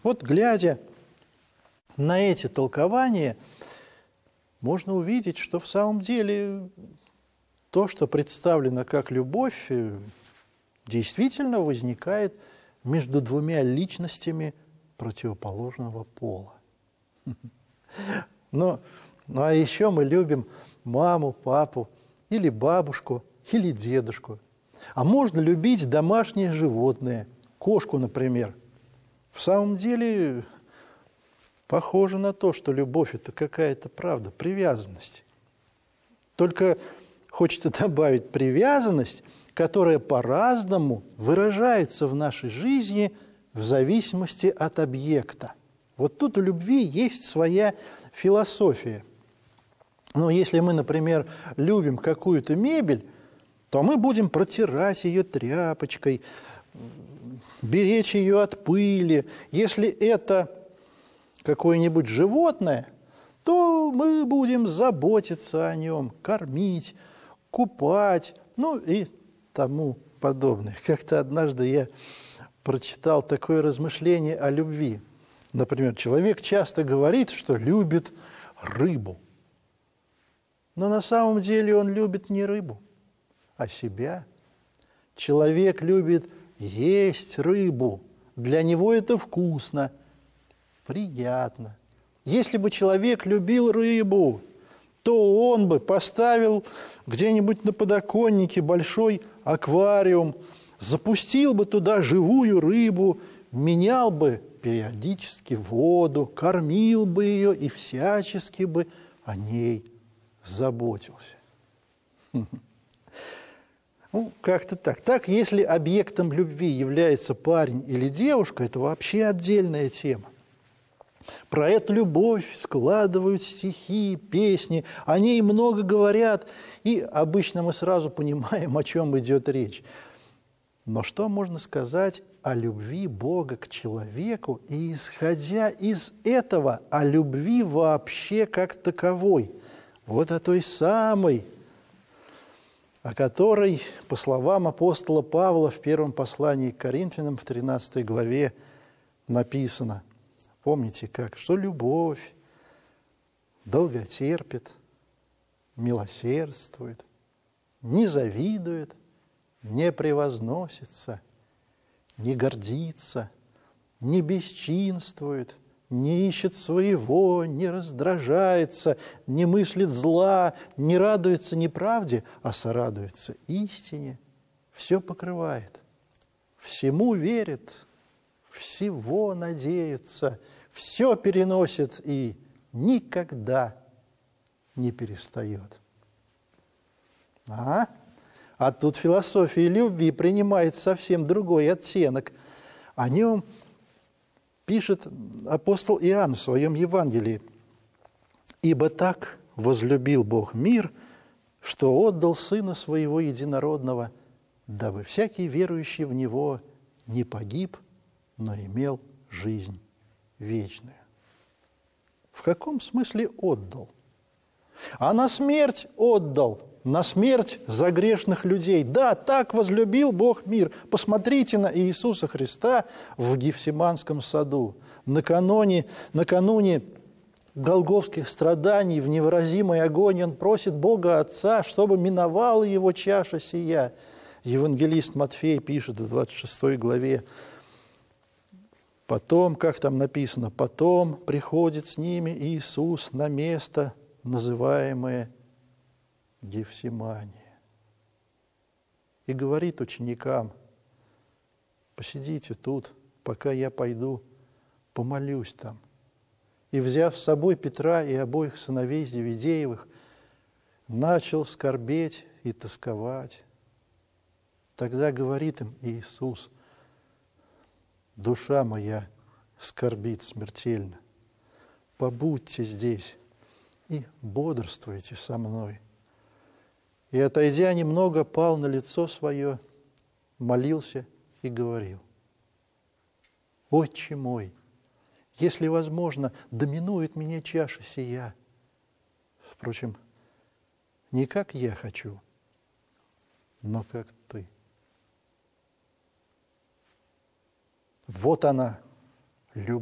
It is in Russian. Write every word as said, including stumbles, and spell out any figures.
Вот глядя на эти толкования, можно увидеть, что в самом деле то, что представлено как любовь, действительно возникает между двумя личностями противоположного пола. Но, ну а еще мы любим маму, папу, или бабушку, или дедушку. А можно любить домашнее животное, кошку, например. В самом деле похоже на то, что любовь – это какая-то правда, привязанность. Только хочется добавить привязанность, которая по-разному выражается в нашей жизни в зависимости от объекта. Вот тут у любви есть своя философия. Но если мы, например, любим какую-то мебель, то мы будем протирать ее тряпочкой, беречь ее от пыли. Если это какое-нибудь животное, то мы будем заботиться о нем, кормить, купать, ну и тому подобное. Как-то однажды я прочитал такое размышление о любви. Например, человек часто говорит, что любит рыбу. Но на самом деле он любит не рыбу, а себя. Человек любит есть рыбу. Для него это вкусно, приятно. Если бы человек любил рыбу, то он бы поставил где-нибудь на подоконнике большой аквариум, запустил бы туда живую рыбу, менял бы периодически воду, кормил бы ее и всячески бы о ней заботился. Ну, как-то так. Так, если объектом любви является парень или девушка, это вообще отдельная тема. Про эту любовь складывают стихи, песни, о ней много говорят, и обычно мы сразу понимаем, о чем идет речь. Но что можно сказать о любви Бога к человеку, и, исходя из этого, о любви вообще как таковой? Вот о той самой, о которой, по словам апостола Павла в первом послании к Коринфянам в тринадцатой главе написано. Помните как? Что любовь долготерпит, милосердствует, не завидует, не превозносится, не гордится, не бесчинствует, не ищет своего, не раздражается, не мыслит зла, не радуется неправде, а сорадуется истине, все покрывает, всему верит, всего надеется, все переносит и никогда не перестает. А? А тут философия любви принимает совсем другой оттенок. О нем пишет апостол Иоанн в своем Евангелии. «Ибо так возлюбил Бог мир, что отдал Сына Своего Единородного, дабы всякий верующий в Него не погиб, но имел жизнь вечную». В каком смысле отдал? А на смерть отдал, на смерть за грешных людей. Да, так возлюбил Бог мир. Посмотрите на Иисуса Христа в Гефсиманском саду. Накануне, накануне голгофских страданий, в невыразимой агонии он просит Бога Отца, чтобы миновала его чаша сия. Евангелист Матфей пишет в двадцать шестой главе. Потом, как там написано, потом приходит с ними Иисус на место, называемое Гефсимания. И говорит ученикам: посидите тут, пока я пойду помолюсь там. И, взяв с собой Петра и обоих сыновей Зеведеевых, начал скорбеть и тосковать. Тогда говорит им Иисус: душа моя скорбит смертельно, побудьте здесь и бодрствуйте со мной. И, отойдя немного, пал на лицо свое, молился и говорил: Отче мой, если возможно, доминует меня чаша сия. Впрочем, не как я хочу, но как ты. Вот она, любовь.